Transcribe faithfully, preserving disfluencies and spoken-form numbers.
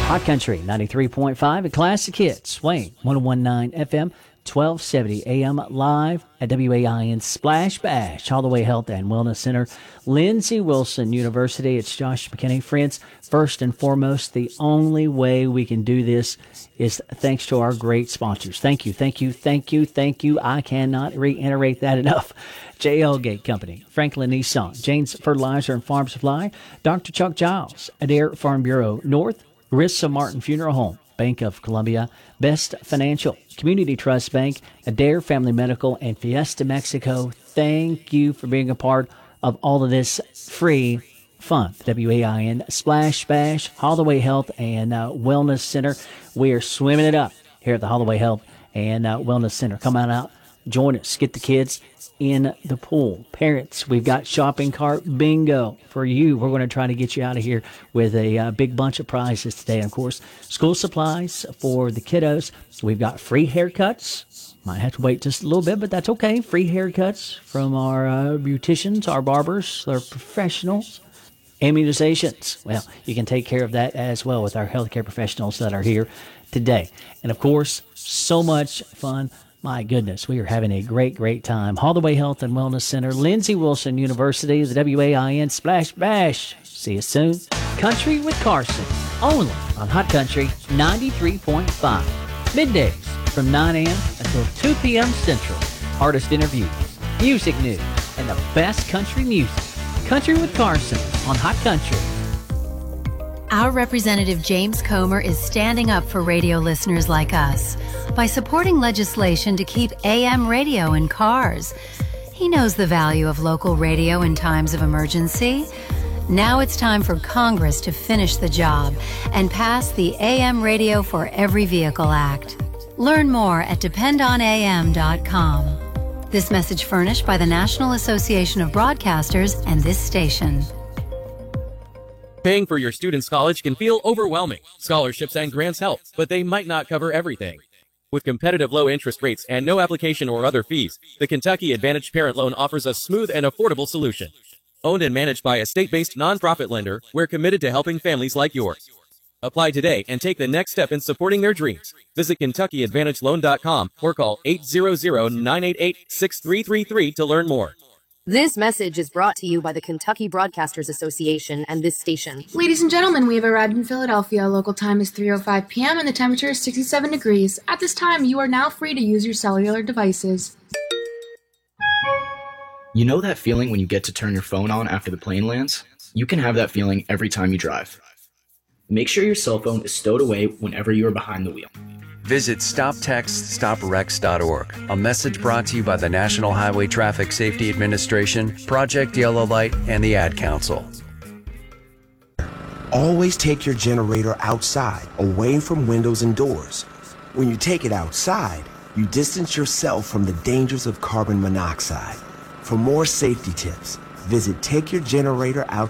Hot Country ninety-three point five and Classic Hits, Wayne one oh one point nine F M, twelve seventy A M, live at W A I N Splash Bash, Holloway Health and Wellness Center, Lindsey Wilson University. It's Josh McKinney. Friends, first and foremost, the only way we can do this is thanks to our great sponsors. Thank you, thank you, thank you, thank you. I cannot reiterate that enough. J L Gate Company, Franklin Nissan, Jane's Fertilizer and Farm Supply, Doctor Chuck Giles, Adair Farm Bureau North, Rissa Martin Funeral Home, Bank of Columbia, Best Financial, Community Trust Bank, Adair Family Medical, and Fiesta Mexico. Thank you for being a part of all of this free fun. W A I N Splash Bash, Holloway Health and uh, Wellness Center. We are swimming it up here at the Holloway Health and uh, Wellness Center. Come on out, join us, get the kids in the pool. Parents, we've got shopping cart bingo for you. We're going to try to get you out of here with a uh, big bunch of prizes today. And of course, school supplies for the kiddos. We've got free haircuts. Might have to wait just a little bit, but that's okay. Free haircuts from our uh, beauticians, our barbers. They're professionals. Immunizations. Well, you can take care of that as well with our healthcare professionals that are here today. And of course, so much fun. My goodness, we are having a great, great time. Holloway Health and Wellness Center, Lindsey Wilson University, the W A I N Splash Bash. See you soon. Country with Carson, only on Hot Country ninety-three point five. Middays from nine a.m. until two p.m. Central. Artist interviews, music news, and the best country music. Country with Carson on Hot Country. Our Representative James Comer is standing up for radio listeners like us by supporting legislation to keep A M radio in cars. He knows the value of local radio in times of emergency. Now it's time for Congress to finish the job and pass the A M Radio for Every Vehicle Act. Learn more at depend on A M dot com. This message furnished by the National Association of Broadcasters and this station. Paying for your student's college can feel overwhelming. Scholarships and grants help, but they might not cover everything. With competitive low interest rates and no application or other fees, the Kentucky Advantage Parent Loan offers a smooth and affordable solution. Owned and managed by a state-based nonprofit lender, we're committed to helping families like yours. Apply today and take the next step in supporting their dreams. Visit Kentucky Advantage Loan dot com or call eight hundred, nine eight eight, six three three three to learn more. This message is brought to you by the Kentucky Broadcasters Association and this station. Ladies and gentlemen, we have arrived in Philadelphia. Local time is three oh five p.m. and the temperature is sixty-seven degrees. At this time, you are now free to use your cellular devices. You know that feeling when you get to turn your phone on after the plane lands? You can have that feeling every time you drive. Make sure your cell phone is stowed away whenever you are behind the wheel. Visit stop text stop wrecks dot org. A message brought to you by the National Highway Traffic Safety Administration, Project Yellow Light, and the Ad Council. Always take your generator outside, away from windows and doors. When you take it outside, you distance yourself from the dangers of carbon monoxide. For more safety tips, visit take your generator outside.